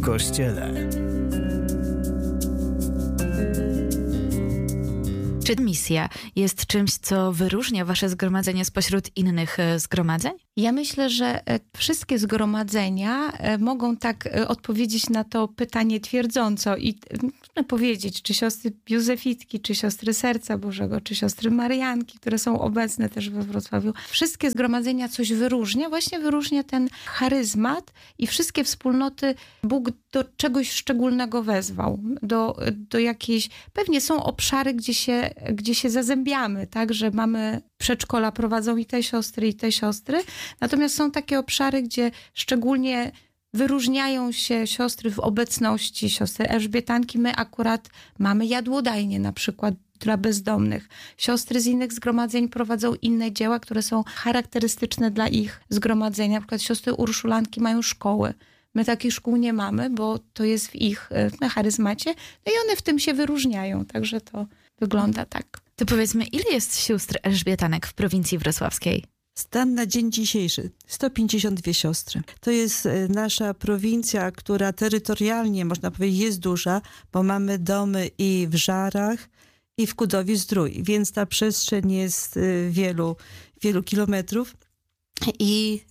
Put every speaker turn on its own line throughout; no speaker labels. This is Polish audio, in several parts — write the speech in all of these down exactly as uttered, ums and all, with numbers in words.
Kościele.
Czy misja jest czymś, co wyróżnia wasze zgromadzenie spośród innych zgromadzeń?
Ja myślę, że wszystkie zgromadzenia mogą tak odpowiedzieć na to pytanie twierdząco i można powiedzieć, czy siostry Józefitki, czy siostry Serca Bożego, czy siostry Marianki, które są obecne też we Wrocławiu. Wszystkie zgromadzenia coś wyróżnia, właśnie wyróżnia ten charyzmat i wszystkie wspólnoty Bóg do czegoś szczególnego wezwał, do, do jakiejś, pewnie są obszary, gdzie się, gdzie się zazębiamy, tak, że mamy przedszkola prowadzą i te siostry, i te siostry, natomiast są takie obszary, gdzie szczególnie wyróżniają się siostry w obecności siostry Elżbietanki. My akurat mamy jadłodajnię na przykład dla bezdomnych. Siostry z innych zgromadzeń prowadzą inne dzieła, które są charakterystyczne dla ich zgromadzenia. Na przykład siostry Urszulanki mają szkoły. My takich szkół nie mamy, bo to jest w ich na charyzmacie. No i one w tym się wyróżniają, także to wygląda tak.
To powiedzmy, ile jest sióstr Elżbietanek w prowincji wrocławskiej?
Stan na dzień dzisiejszy sto pięćdziesiąt dwie siostry. To jest nasza prowincja, która terytorialnie, można powiedzieć, jest duża, bo mamy domy i w Żarach, i w Kudowie-Zdrój, więc ta przestrzeń jest wielu, wielu kilometrów. I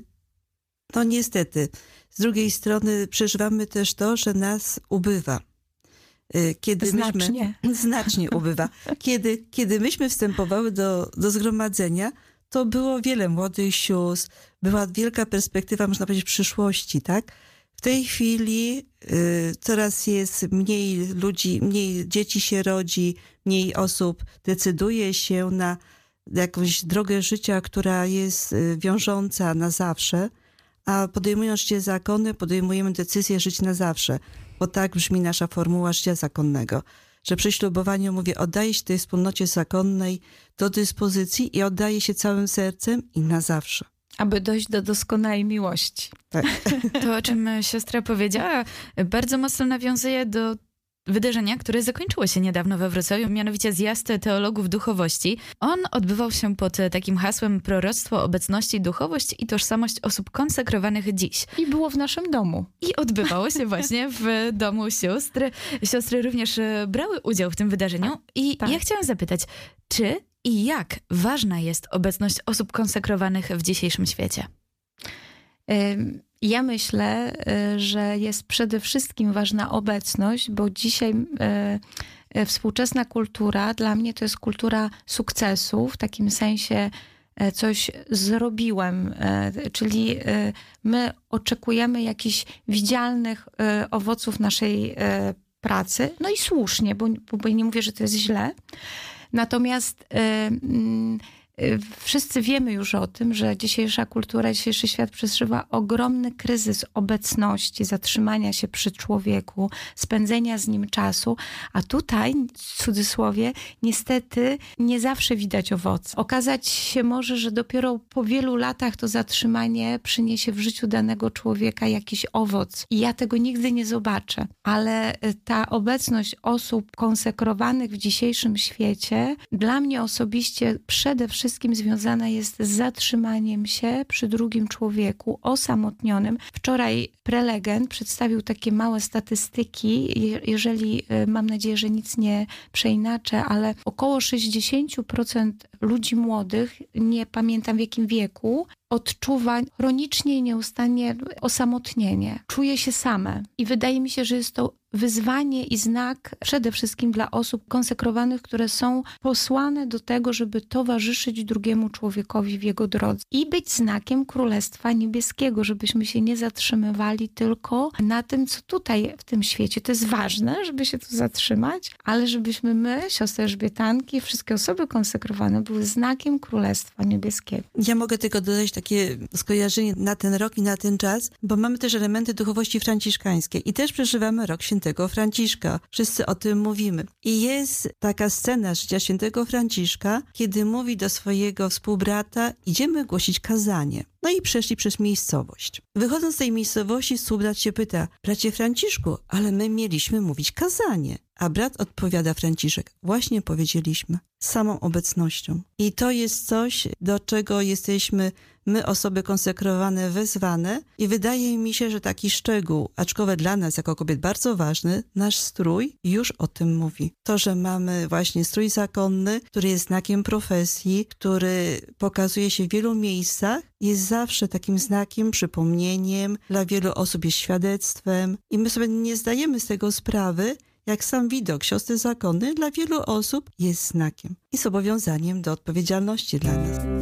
no niestety, z drugiej strony przeżywamy też to, że nas ubywa. Kiedy
znacznie.
Myśmy, znacznie ubywa. Kiedy, kiedy myśmy wstępowały do, do zgromadzenia, to było wiele młodych sióstr, była wielka perspektywa, można powiedzieć, przyszłości, tak? W tej chwili y, coraz jest mniej ludzi, mniej dzieci się rodzi, mniej osób decyduje się na jakąś drogę życia, która jest y, wiążąca na zawsze, a podejmując życie zakonne, podejmujemy decyzję żyć na zawsze, bo tak brzmi nasza formuła życia zakonnego. Że przy ślubowaniu mówię, oddaję się tej wspólnocie zakonnej do dyspozycji i oddaję się całym sercem i na zawsze.
Aby dojść do doskonałej miłości.
Tak.
To, o czym siostra powiedziała, bardzo mocno nawiązuje do wydarzenia, które zakończyło się niedawno we Wrocławiu, mianowicie zjazd teologów duchowości. On odbywał się pod takim hasłem proroctwo, obecności, duchowość i tożsamość osób konsekrowanych dziś.
I było w naszym domu.
I odbywało się właśnie w domu sióstr. Siostry również brały udział w tym wydarzeniu. I
tak.
ja chciałam zapytać, czy i jak ważna jest obecność osób konsekrowanych w dzisiejszym świecie?
Ja myślę, że jest przede wszystkim ważna obecność, bo dzisiaj współczesna kultura dla mnie to jest kultura sukcesu, w takim sensie coś zrobiłem, czyli my oczekujemy jakichś widzialnych owoców naszej pracy, no i słusznie, bo, bo nie mówię, że to jest źle. Natomiast wszyscy wiemy już o tym, że dzisiejsza kultura, dzisiejszy świat przeżywa ogromny kryzys obecności, zatrzymania się przy człowieku, spędzenia z nim czasu, a tutaj, w cudzysłowie, niestety nie zawsze widać owoce. Okazać się może, że dopiero po wielu latach to zatrzymanie przyniesie w życiu danego człowieka jakiś owoc i ja tego nigdy nie zobaczę, ale ta obecność osób konsekrowanych w dzisiejszym świecie dla mnie osobiście przede wszystkim wszystkim związana jest z zatrzymaniem się przy drugim człowieku, osamotnionym. Wczoraj prelegent przedstawił takie małe statystyki, jeżeli, mam nadzieję, że nic nie przeinaczę, ale około sześćdziesiąt procent ludzi młodych, nie pamiętam w jakim wieku, odczuwa chronicznie i nieustannie osamotnienie. Czuje się same. I wydaje mi się, że jest to wyzwanie i znak przede wszystkim dla osób konsekrowanych, które są posłane do tego, żeby towarzyszyć drugiemu człowiekowi w jego drodze. I być znakiem Królestwa Niebieskiego, żebyśmy się nie zatrzymywali tylko na tym, co tutaj w tym świecie. To jest ważne, żeby się tu zatrzymać, ale żebyśmy my, siostry Elżbietanki, wszystkie osoby konsekrowane były znakiem Królestwa Niebieskiego.
Ja mogę tylko dodać takie skojarzenie na ten rok i na ten czas, bo mamy też elementy duchowości franciszkańskiej i też przeżywamy rok świętego Franciszka. Wszyscy o tym mówimy. I jest taka scena życia świętego Franciszka, kiedy mówi do swojego współbrata, idziemy głosić kazanie. No i przeszli przez miejscowość. Wychodząc z tej miejscowości, subrat się pyta: bracie Franciszku, ale my mieliśmy mówić kazanie. A brat odpowiada: Franciszek, właśnie powiedzieliśmy, samą obecnością. I to jest coś, do czego jesteśmy my, osoby konsekrowane, wezwane. I wydaje mi się, że taki szczegół, aczkolwiek dla nas jako kobiet bardzo ważny, nasz strój już o tym mówi. To, że mamy właśnie strój zakonny, który jest znakiem profesji, który pokazuje się w wielu miejscach, jest zawsze takim znakiem, przypomnieniem, dla wielu osób jest świadectwem. I my sobie nie zdajemy z tego sprawy, jak sam widok siostry zakonnej dla wielu osób jest znakiem i zobowiązaniem do odpowiedzialności dla nas.